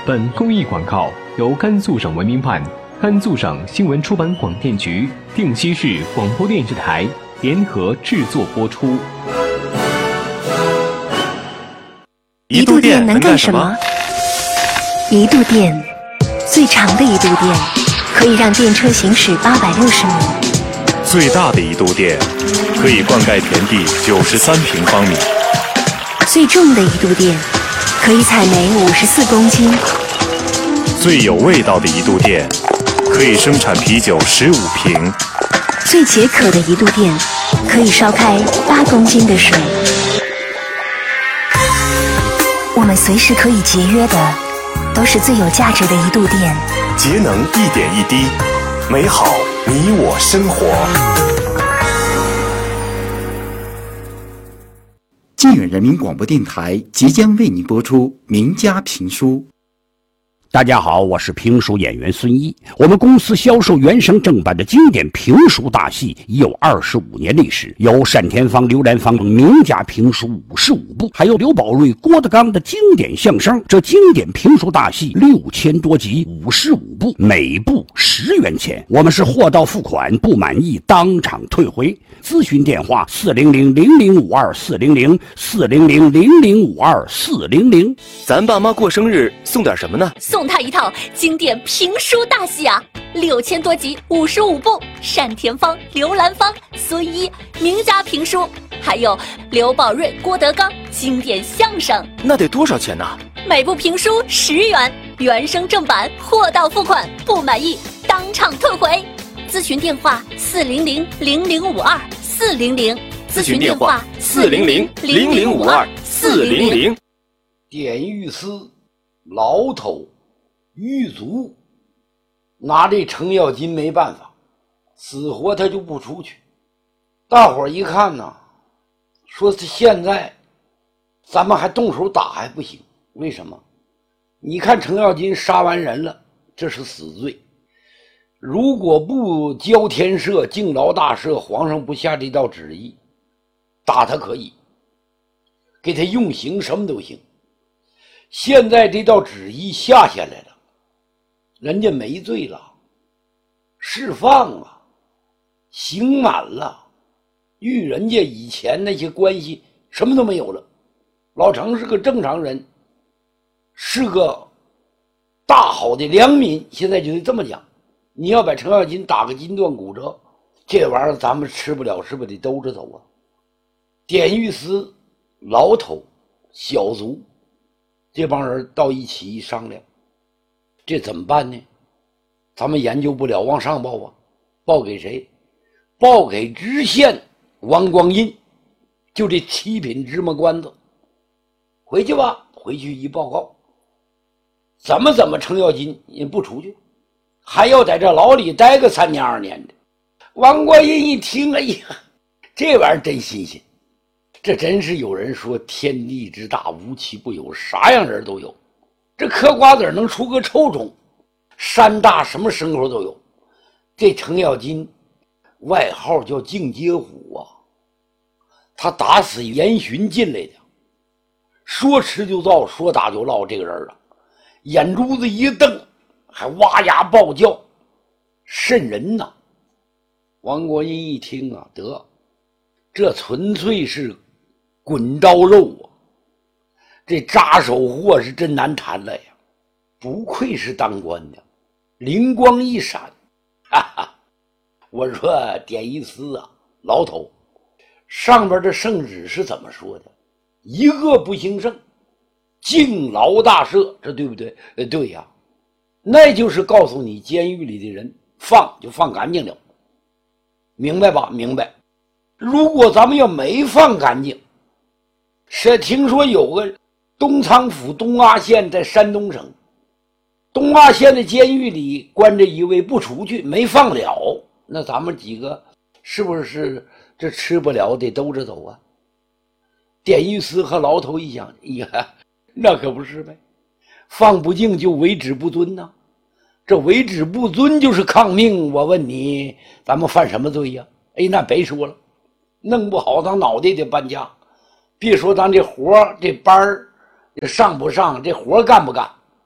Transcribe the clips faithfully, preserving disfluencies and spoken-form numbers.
本公益广告由甘肃省文明办、甘肃省新闻出版广电局、定西市广播电视台联合制作播出。 一度电能干什么？一度电，最长的一度电可以让电车行驶八百六十米， 最大的一度电可以灌溉田地九十三平方米， 最重的一度电可以采煤五十四公斤， 最有味道的一度电可以生产啤酒十五瓶， 最解渴的一度电可以烧开八公斤的水。我们随时可以节约的，都是最有价值的一度电。 节能一点一滴，美好你我生活。 靖远人民广播电台即将为您播出名家评书。 大家好，我是评书演员孙一。我们公司销售原声正版的经典评书大戏已有二十五年历史，有单田芳、刘兰芳等名家评书五十五部，还有刘宝瑞、郭德纲的经典相声。这经典评书大戏六千多集，五十五部，每部十元钱。我们是货到付款，不满意当场退回。咨询电话：四零零零零五二四零零四零零零零五二四零零。 咱爸妈过生日送点什么呢？ 送他一套经典评书大戏啊，六千多集，五十五部，单田芳、刘兰芳、孙一名家评书，还有刘宝瑞、郭德纲经典相声。 那得多少钱呢？ 每部评书十元，原声正版，货到付款，不满意当场退回。咨询电话：四零零零零五二四零零。 咨询电话：四零零零零五二四零零。 典狱司牢头狱卒拿这程咬金没办法，死活他就不出去。大伙儿一看呢，说现在咱们还动手打还不行，为什么？你看程咬金杀完人了，这是死罪，如果不交天赦，敬劳大赦，皇上不下这道旨意，打他可以，给他用刑什么都行。现在这道旨意下下来了，人家没罪了，释放了，刑满了，与人家以前那些关系什么都没有了。老程是个正常人，是个大好的良民，现在就得这么讲。你要把程咬金打个筋断骨折，这玩意儿咱们吃不了，是不是得兜着走啊？典狱司牢头小卒这帮人到一起一商量，这怎么办呢？咱们研究不了，往上报啊，报给谁？报给知县王光印，就这七品芝麻官子。回去吧，回去一报告，怎么怎么程咬金也不出去，还要在这牢里待个三年二年的。王光印一听，哎呀，这玩意儿真新鲜。这真是有人说天地之大，无奇不有，啥样人都有。这嗑瓜子能出个臭虫，山大什么牲口都有。这程咬金外号叫净街虎啊，他打死严询进来的，说吃就造，说打就闹，这个人啊，眼珠子一瞪，还哇牙暴叫，瘆人呐。王国印一听啊，得，这纯粹是滚刀肉啊，这扎手货是真难缠了呀，不愧是当官的，灵光一闪，哈哈！我说典狱司啊，牢头上边的圣旨是怎么说的？一恶不兴盛，敬劳大赦，这对不对？呃，对呀，那就是告诉你监狱里的人放就放干净了，明白吧？明白。如果咱们要没放干净，是听说有个东仓府东阿县在山东省，东阿县的监狱里关着一位不出去，没放了，那咱们几个是不是这吃不了得兜着走啊？典狱司和牢头一想，哎呀，那可不是呗，放不进就为止不尊呐、啊，这为止不尊就是抗命。我问你，咱们犯什么罪呀、啊？哎，那别说了，弄不好咱脑袋得搬家。别说咱这活这班儿上不上，这活干不干，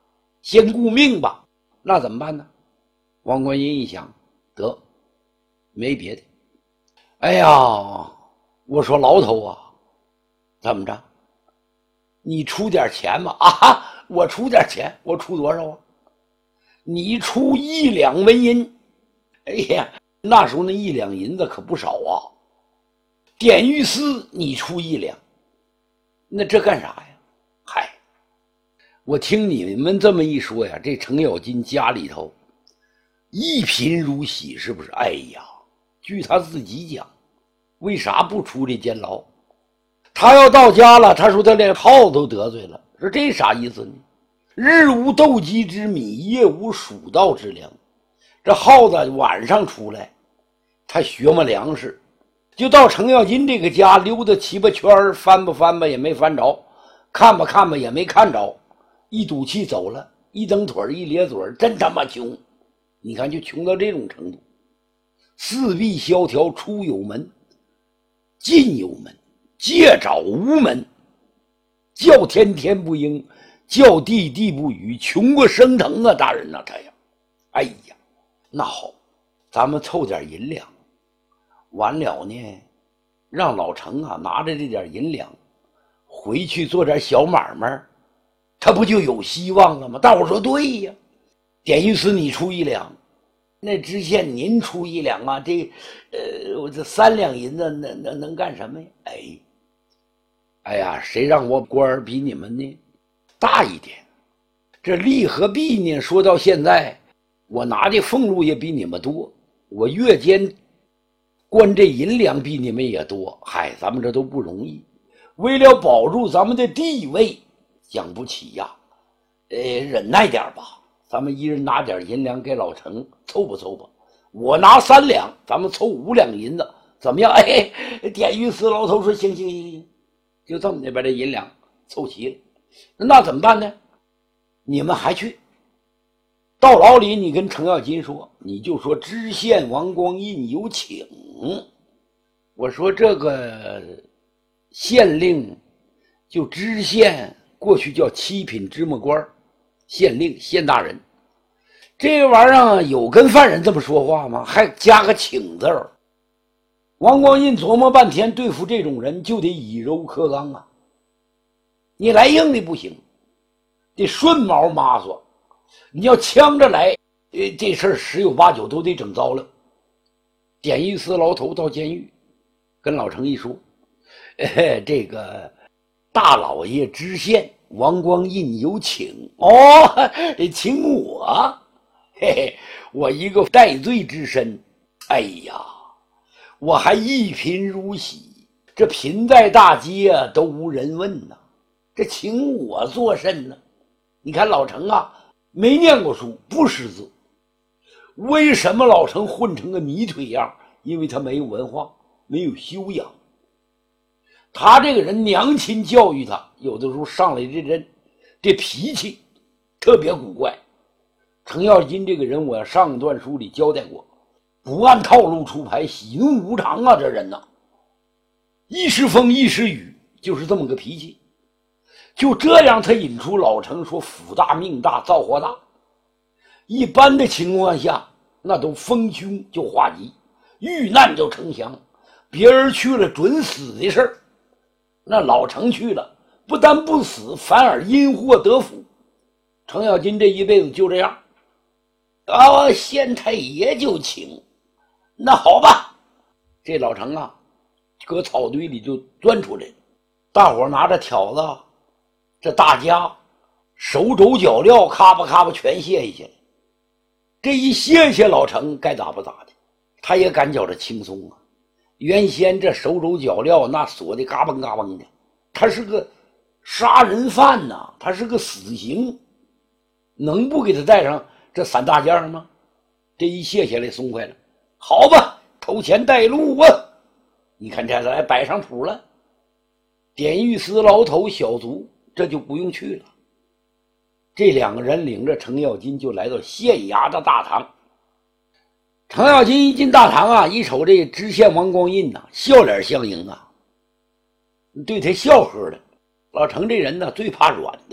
先顾命吧。那怎么办呢？王观音一想，得，没别的。哎呀，我说老头啊，怎么着？你出点钱吧。啊，我出点钱，我出多少啊？你出一两纹银。哎呀，那时候那一两银子可不少啊。典狱司你出一两，那这干啥呀？嗨，我听你们这么一说呀，这程咬金家里头一贫如洗，是不是？哎呀，据他自己讲，为啥不出这监牢？他要到家了，他说他连耗子都得罪了，说这啥意思呢？日无斗鸡之米，夜无蜀道之粮。这耗子晚上出来，他学么粮食，就到程咬金这个家溜达七八圈，翻吧翻吧也没翻着，看吧看吧也没看着，一赌气走了，一蹬腿一咧嘴，真他妈穷。你看就穷到这种程度。四壁萧条出有门，进有门，借找无门，叫天天不应，叫地地不语，穷过升腾啊！大人呐、啊，他呀，哎呀，那好，咱们凑点银两，完了呢，让老程啊拿着这点银两回去做点小买卖，他不就有希望了吗？大伙说对呀。典狱司你出一两，那知县您出一两啊，这呃，我这三两银子能能能干什么呀？哎，哎呀，谁让我官儿比你们呢大一点？这利和弊呢，说到现在，我拿的俸禄也比你们多，我月间关这银两比你们也多。嗨，咱们这都不容易，为了保住咱们的地位，讲不起呀，呃，忍耐点吧。咱们一人拿点银两给老程凑吧凑吧，我拿三两，咱们凑五两银子，怎么样？哎，典狱司老头说行行行行，就这么的把这银两凑齐了。那怎么办呢？你们还去到牢里，你跟程咬金说，你就说知县王光印有请。我说这个县令就知县，过去叫七品芝麻官，县令县大人，这个玩意儿有跟犯人这么说话吗？还加个请字儿。王光印琢磨半天，对付这种人就得以柔克刚啊，你来硬的不行，得顺毛麻索，你要呛着来，这事儿十有八九都得整糟了。典狱司牢头到监狱跟老程一说，哎，这个大老爷知县王光印有请。哦，请我？嘿嘿，我一个戴罪之身，哎呀，我还一贫如洗，这贫在大街啊都无人问呐、啊，这请我作甚呢？你看老程啊，没念过书，不识字。为什么老程混成个泥腿样？因为他没有文化，没有修养。他这个人娘亲教育他，有的时候上来这人这脾气特别古怪。程咬金这个人，我上一段书里交代过，不按套路出牌，喜怒无常啊，这人呐，一时风一时雨，就是这么个脾气。就这样，他引出老程说福大命大造化大。一般的情况下，那都逢凶就化吉，遇难就成祥，别人去了准死的事儿，那老程去了，不但不死，反而因祸得福。程咬金这一辈子就这样啊，县太爷就请，那好吧，这老程啊，搁草堆里就钻出来了。大伙拿着挑子，这大家手肘脚镣咔吧咔吧全卸下去了。这一卸下，老程该咋不咋的，他也感觉着轻松啊。原先这手肘脚镣那锁的嘎嘣嘎嘣的，他是个杀人犯呐、啊，他是个死刑，能不给他带上这散大件吗？这一卸下来松快了，好吧，头前带路啊！你看这来摆上谱了。典狱司牢头小卒这就不用去了，这两个人领着程咬金就来到县衙的大堂。程咬金一进大堂啊，一瞅这知县王光印呐、啊，笑脸相迎啊，对他笑呵的。老程这人呢，最怕软的。